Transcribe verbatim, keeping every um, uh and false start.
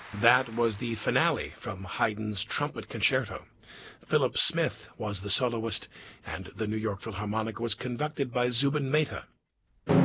That was the finale from Haydn's Trumpet Concerto. Philip Smith was the soloist, and the New York Philharmonic was conducted by Zubin Mehta.